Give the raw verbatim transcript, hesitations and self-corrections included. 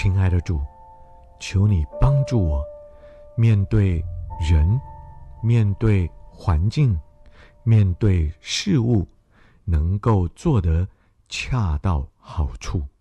亲爱的主，求你帮助我，面对人，面对环境，面对事物，能够做得恰到好处。